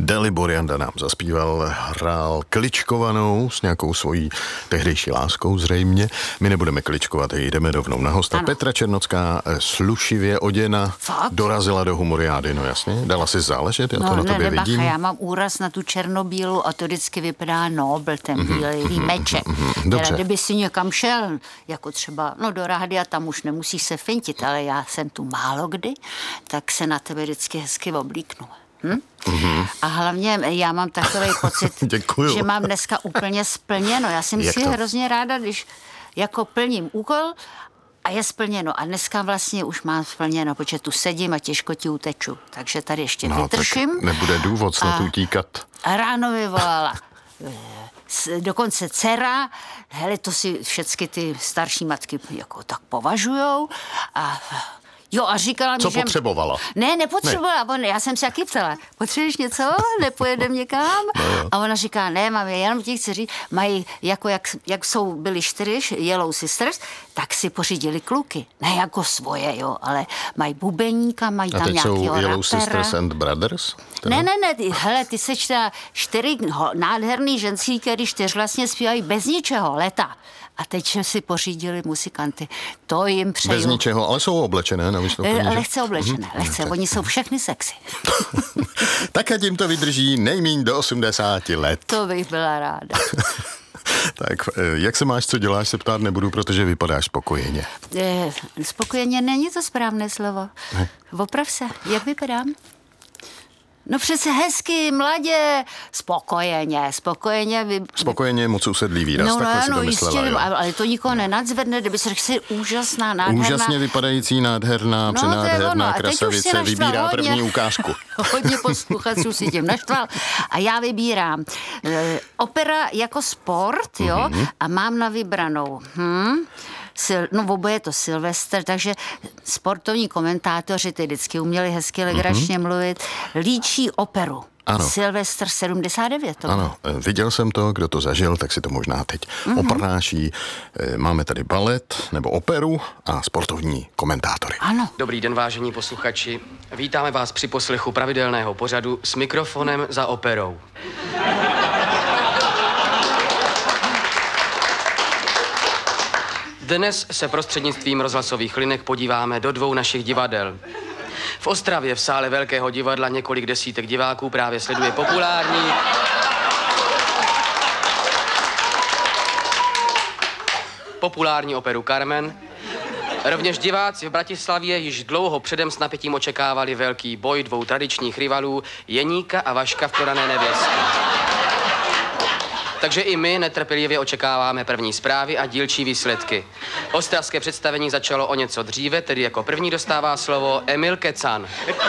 Dalibor Janda nám zaspíval, hrál kličkovanou s nějakou svojí tehdejší láskou zřejmě. My nebudeme kličkovat, jdeme rovnou na hosta. Ano. Petra Černocká, slušivě oděna, dorazila do humoriády, no jasně. Dala si záležet, já to na tobě vidím. Já mám úraz na tu černobílu a to vždycky vypadá nobl, ten bílý meček. Dobře. Kdyby si někam šel, jako třeba do rádia, tam už nemusíš se fintit, ale já jsem tu málo kdy, tak se na tebe vždycky hezky oblíknu. A hlavně já mám takový pocit, že mám dneska úplně splněno. Já jsem si hrozně ráda, když jako plním úkol a je splněno. A dneska vlastně už mám splněno, protože tu sedím a těžko ti uteču. Takže tady ještě vydržím. Nebude důvod snad utíkat. A ráno mi volala dokonce dcera, hele, to si všechny ty starší matky jako tak považujou a říkala mi, co potřebovala? Ne, nepotřebovala. Ne. Já jsem se taky ptala, potřebuješ něco? Nepojedem někam? No. A ona říká, ne, mami, jenom ti chci říct, mají, jako jak byli 4 Yellow Sisters, tak si pořídili kluky. Ne jako svoje, jo, ale mají bubeníka, mají tam nějakýho rapera. A teď jsou Yellow Sisters and Brothers? Teda? Ne, hele, ty seš teda 4 nádherný ženský, který 4 vlastně zpívají bez ničeho, leta. A teď si pořídili muzikanty. To jim přeju. Bez ničeho, ale jsou oblečené na vystoupení. Lehce oblečené, lehce. Oni jsou všechny sexy. Tak a tím to vydrží nejmíň do 80 let. To bych byla ráda. Tak, jak se máš, co děláš, se ptát nebudu, protože vypadáš spokojeně. Spokojeně není to správné slovo. Oprav se, jak vypadám? No přece hezky, mladě, spokojeně. Spokojeně je moc usedlý výraz, takhle si to myslela. Jistě, ale to nikoho nenadzvedne, kdyby se řekl, že úžasná, nádherná. Úžasně vypadající, nádherná, přenádherná krasavice vybírá první ukázku. Hodně posluchačů si tím naštval. A já vybírám opera jako sport, jo, a mám na vybranou. Oboje je to Silvestr, takže sportovní komentátoři ty vždycky uměli hezky legračně mluvit, líčí operu. Ano. Silvestr 79. Ano, viděl jsem to, kdo to zažil, tak si to možná teď oprnáší. Máme tady balet nebo operu a sportovní komentátory. Ano. Dobrý den, vážení posluchači. Vítáme vás při poslechu pravidelného pořadu s mikrofonem za operou. Dnes se prostřednictvím rozhlasových linek podíváme do 2 našich divadel. V Ostravě v sále Velkého divadla několik desítek diváků právě sleduje populární operu Carmen. Rovněž diváci v Bratislavě již dlouho předem s napětím očekávali velký boj 2 tradičních rivalů, Jeníka a Vaška v Prodané nevěstě. Takže i my netrpělivě očekáváme první zprávy a dílčí výsledky. Ostravské představení začalo o něco dříve, tedy jako první dostává slovo Emil Kecan.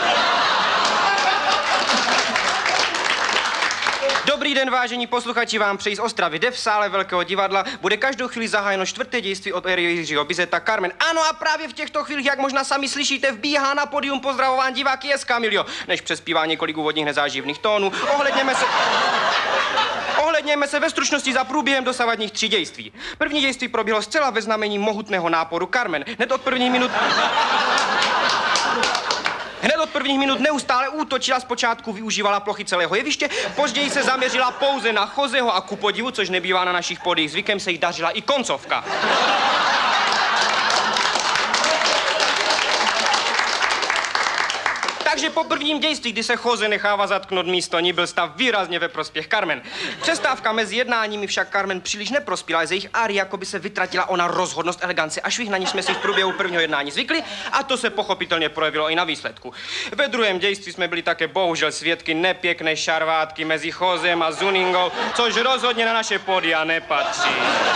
Dobrý den, vážení posluchači, vám přeji z Ostravy. V sále Velkého divadla bude každou chvíli zahájeno 4. dějství od éry Jiřího Bizeta Carmen. Ano, a právě v těchto chvílích, jak možná sami slyšíte, vbíhá na pódium pozdravován diváky Escamillo. Než přespívá několik úvodních nezáživných tónů, ohledněme se ve stručnosti za průběhem dosavadních 3 dějství. První dějství proběhlo zcela ve znamení mohutného náporu Carmen. Hned od prvních minut neustále útočila, zpočátku využívala plochy celého jeviště, později se zaměřila pouze na Joseho a ku podivu, což nebývá na našich pódiích zvykem, se jí dařila i koncovka. Takže po prvním dějství, kdy se Jose nechává zatknout místo ní, byl stav výrazně ve prospěch Carmen. Přestávka mezi jednáními však Carmen příliš neprospěla, z jejich áry jako by se vytratila ona rozhodnost, eleganci a švih, na ní jsme si v průběhu prvního jednání zvykli, a to se pochopitelně projevilo i na výsledku. Ve druhém dějství jsme byli také bohužel svědky nepěkné šarvátky mezi Josem a Zuningou, což rozhodně na naše pódia nepatří.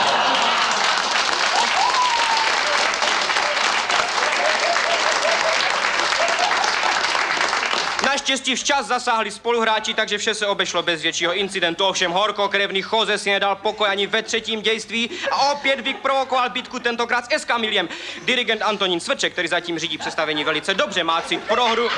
Naštěstí včas zasáhli spoluhráči, takže vše se obešlo bez většího incidentu. Ovšem horkokrevný Jose si nedal pokoj ani ve 3. dějství a opět vyprovokoval bitku, tentokrát s Escamillem. Dirigent Antonín Svrček, který zatím řídí představení velice dobře, má cit pro hru.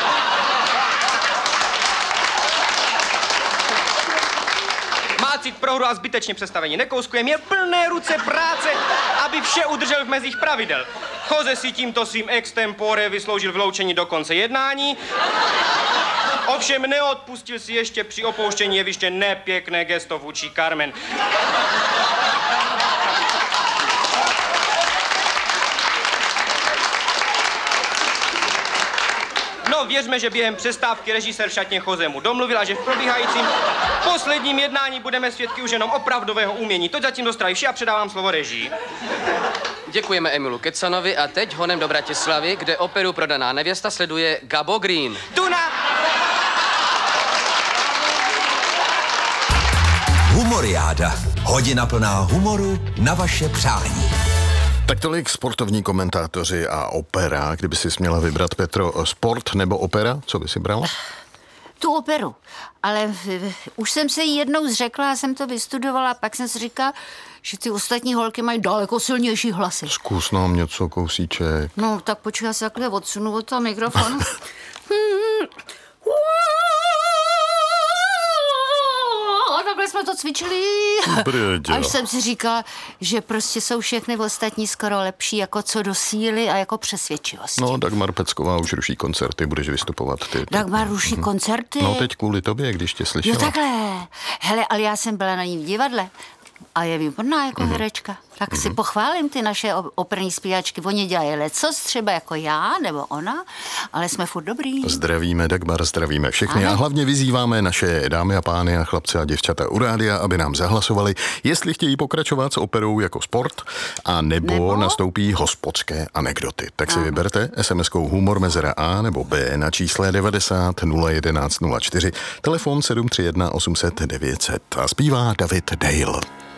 Má cit pro hru a zbytečně představení nekouskuje, měl plné ruce práce, aby vše udržel v mezích pravidel. Jose si tímto svým extempore vysloužil vyloučení do konce jednání. Ovšem neodpustil si ještě při opouštění jeviště nepěkné gesto vůči Carmen. No, věřme, že během přestávky režisér šatně Jose mu domluvil a že v probíhajícím posledním jednání budeme svědky už jenom opravdového umění. To zatím dostrají vše a předávám slovo režii. Děkujeme Emilu Kecanovi a teď honem do Bratislavy, kde operu Prodaná nevěsta sleduje Gabo Green. Tuna! Humoriáda. Hodina plná humoru na vaše přání. Tak tolik sportovní komentátoři a opera. Kdyby si směla vybrat, Petro, sport nebo opera, co by si brala? Tu operu. Ale už jsem se jí jednou zřekla, jsem to vystudovala, pak jsem si říkala, že ty ostatní holky mají daleko silnější hlasy. Zkus nám něco, kousíček. No, tak počkej, já se takhle odsunu od toho mikrofonu. Takhle jsme to cvičili. Brďo. Až jsem si říkala, že prostě jsou všechny ostatní skoro lepší jako co do síly a jako přesvědčivosti. No, Dagmar Pecková už ruší koncerty, budeš vystupovat ty. Dagmar ruší koncerty? No, teď kvůli tobě, když tě slyšela. Jo, takhle. Hele, ale já jsem byla na ní v divadle a je výborná jako herečka. Tak si pochválím ty naše operní zpívačky. Oni dělají lecos, třeba jako já nebo ona, ale jsme furt dobrý. Zdravíme, Dagmar, zdravíme všechny. Ano. A hlavně vyzýváme naše dámy a pány a chlapce a děvčata u rádia, aby nám zahlasovali, jestli chtějí pokračovat s operou jako sport, a nebo nastoupí hospodské anekdoty. Tak si vyberte SMS-kou humor mezera A nebo B na čísle 90 011 04, telefon 731 800 900 a zpívá David Dale.